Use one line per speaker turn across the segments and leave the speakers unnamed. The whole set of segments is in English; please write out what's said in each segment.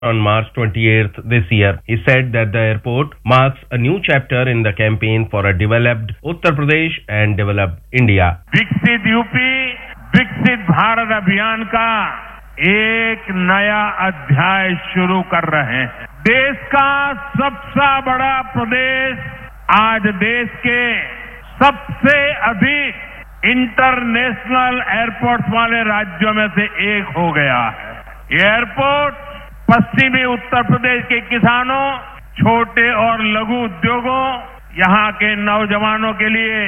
on March 28th this year. He said that the airport marks a new chapter in the campaign for a developed Uttar Pradesh and developed India.
विकसित UP, विकसित भारत अभियान का एक नया अध्याय शुरू कर रहे हैं। देश का सबसे बड़ा प्रदेश आज देश के सबसे अधिक इंटरनेशनल एयरपोर्ट्स वाले राज्यों में से एक हो गया है। ये एयरपोर्ट पश्चिमी उत्तर प्रदेश के किसानों, छोटे और लघु उद्योगों, यहाँ के नौजवानों के लिए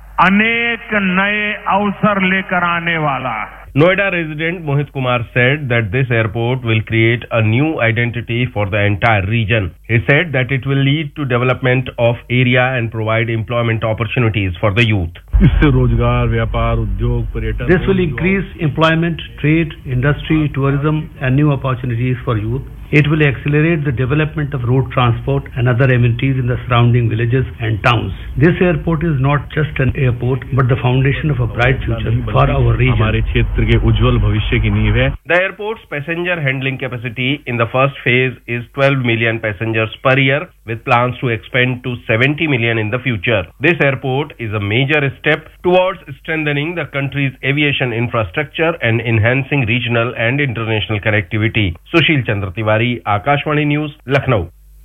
अनेक नए अवसर लेकर आने वाला है।
Noida resident Mohit Kumar said that this airport will create a new identity for the entire region. He said that it will lead to development of area and provide employment opportunities for the youth.
इससे रोजगार, व्यापार, उद्योग, पर्यटन.
This will increase employment, trade, industry, tourism and new opportunities for youth. It will accelerate the development of road transport and other amenities in the surrounding villages and towns. This airport is not just an airport, but the foundation of a bright future for our region.
हमारे क्षेत्र के उज्जवल भविष्य की नींव है.
The airport's passenger handling capacity in the first phase is 12 million passengers per year, with plans to expand to 70 million in the future. This airport is a major step towards strengthening the country's aviation infrastructure and enhancing regional and international connectivity. Sushil Chandra Tiwari, Akashvani News, Lucknow.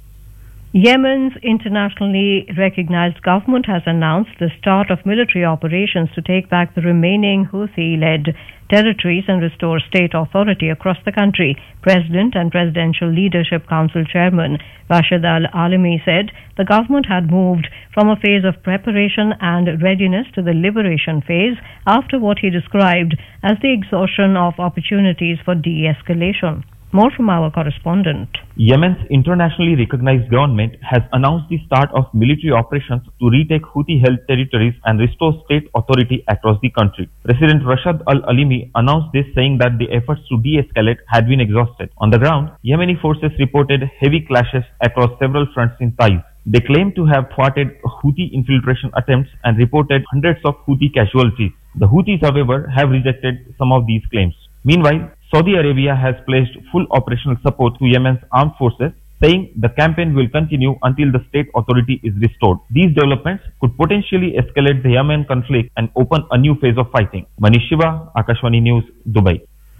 Yemen's internationally recognized government has announced the start of military operations to take back the remaining Houthi-led territories and restore state authority across the country. President and Presidential Leadership Council Chairman Rashid Al Alimi said the government had moved from a phase of preparation and readiness to the liberation phase after what he described as the exhaustion of opportunities for de-escalation. More from our correspondent.
Yemen's internationally recognized government has announced the start of military operations to retake Houthi-held territories and restore state authority across the country. President Rashid Al Alimi announced this, saying that the efforts to de-escalate had been exhausted. On the ground, Yemeni forces reported heavy clashes across several fronts in Taiz. They claim to have thwarted Houthi infiltration attempts and reported hundreds of Houthi casualties. The Houthis, however, have rejected some of these claims. Meanwhile, Saudi Arabia has pledged full operational support to Yemen's armed forces, saying the campaign will continue until the state authority is restored. These developments could potentially escalate the Yemen conflict and open a new phase of fighting. Manish Shiva, Akashvani News, Dubai.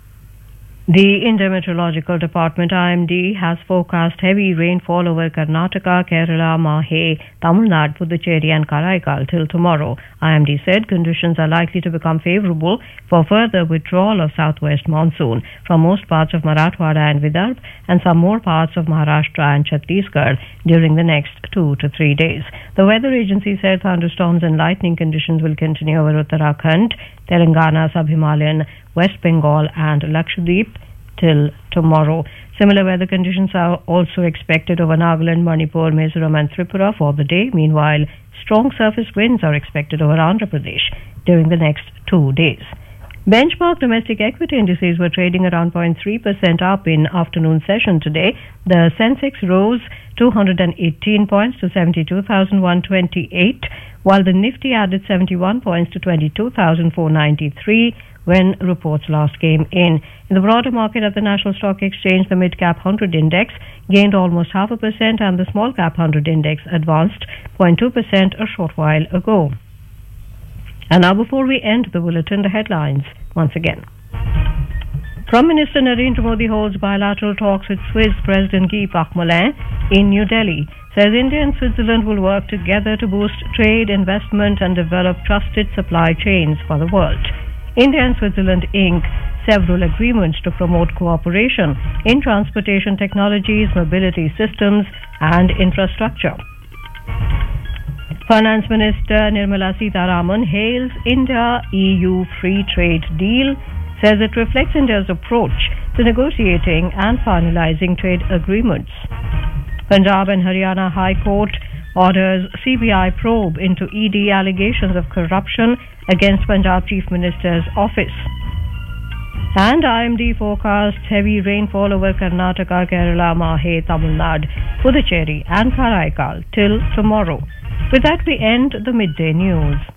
The Indian Meteorological Department IMD has forecast heavy rainfall over Karnataka, Kerala, Mahe, Tamil Nadu, Puducherry and Karaikal till tomorrow. IMD said conditions are likely to become favourable for further withdrawal of southwest monsoon from most parts of Marathwada and Vidarbha and some more parts of Maharashtra and Chhattisgarh during the next 2 to 3 days. The weather agency said thunderstorms and lightning conditions will continue over Uttarakhand, Telangana, Sub-Himalayan, West Bengal and Lakshadweep till tomorrow. Similar weather conditions are also expected over Nagaland, Manipur, Mizoram and Tripura for the day. Meanwhile, strong surface winds are expected over Andhra Pradesh during the next 2 days. Benchmark domestic equity indices were trading around 0.3% up in afternoon session today. The Sensex rose 218 points to 72,128, while the Nifty added 71 points to 22,493 when reports last came in. In the broader market at the National Stock Exchange, the Mid-Cap 100 Index gained almost 0.5% and the Small-Cap 100 Index advanced 0.2% a short while ago. And now before we end the bulletin, the headlines once again. Prime Minister Narendra Modi holds bilateral talks with Swiss President Guy Parmelin in New Delhi. Says India and Switzerland will work together to boost trade, investment and develop trusted supply chains for the world. India and Switzerland ink several agreements to promote cooperation in transportation technologies, mobility systems and infrastructure. Finance Minister Nirmala Sitharaman hails India-EU free trade deal, says it reflects India's approach to negotiating and finalizing trade agreements. Punjab and Haryana High Court orders CBI probe into ED allegations of corruption against Punjab Chief Minister's office. And IMD forecasts heavy rainfall over Karnataka, Kerala, Mahe, Tamil Nadu, Puducherry and Karaikal till tomorrow. With that we end the midday news.